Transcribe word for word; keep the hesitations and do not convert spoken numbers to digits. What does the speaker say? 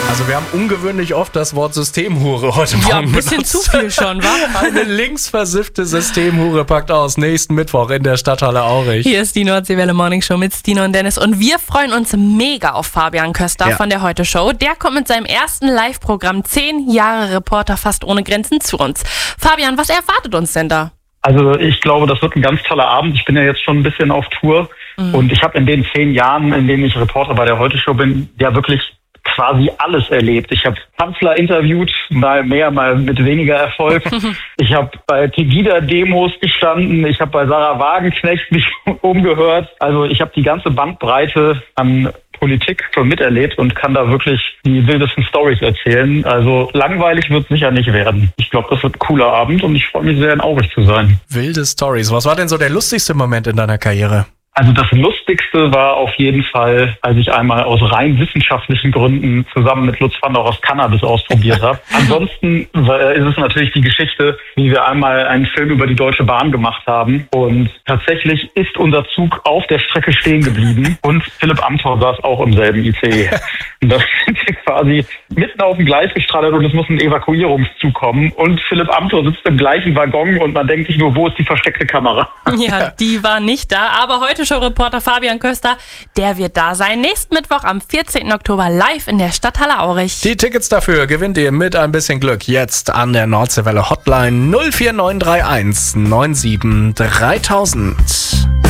Also wir haben ungewöhnlich oft das Wort Systemhure heute Morgen Ja, ein bisschen benutzt. zu viel schon, wa? Eine linksversiffte Systemhure packt aus. Nächsten Mittwoch in der Stadthalle Aurich. Hier ist die Nordseewelle Morning Show mit Stino und Dennis und wir freuen uns mega auf Fabian Köster Ja. von der Heute Show. Der kommt mit seinem ersten Live-Programm zehn Jahre Reporter fast ohne Grenzen zu uns. Fabian, was erwartet uns denn da? Also ich glaube, das wird ein ganz toller Abend. Ich bin ja jetzt schon ein bisschen auf Tour mhm. und ich habe in den zehn Jahren, in denen ich Reporter bei der Heute Show bin, ja wirklich quasi alles erlebt. Ich habe Kanzler interviewt, mal mehr, mal mit weniger Erfolg. Ich habe bei Pegida-Demos gestanden. Ich habe bei Sarah Wagenknecht mich umgehört. Also ich habe die ganze Bandbreite an Politik schon miterlebt und kann da wirklich die wildesten Storys erzählen. Also langweilig wird es sicher nicht werden. Ich glaube, das wird ein cooler Abend und ich freue mich sehr, in Aurich zu sein. Wilde Stories. Was war denn so der lustigste Moment in deiner Karriere? Also das Lustigste war auf jeden Fall, als ich einmal aus rein wissenschaftlichen Gründen zusammen mit Lutz van der Rost Cannabis ausprobiert habe. Ansonsten ist es natürlich die Geschichte, wie wir einmal einen Film über die Deutsche Bahn gemacht haben. Und tatsächlich ist unser Zug auf der Strecke stehen geblieben und Philipp Amthor saß auch im selben I C E. Und das sind wir quasi mitten auf dem Gleis gestrandet und es muss ein Evakuierungszug kommen. Und Philipp Amthor sitzt im gleichen Waggon und man denkt sich nur, wo ist die versteckte Kamera? Ja, die war nicht da, aber heute Show-Reporter Fabian Köster, der wird da sein. Nächsten Mittwoch am vierzehnten Oktober live in der Stadthalle Aurich. Die Tickets dafür gewinnt ihr mit ein bisschen Glück jetzt an der Nordseewelle Hotline null vier neun drei eins neun sieben dreitausend.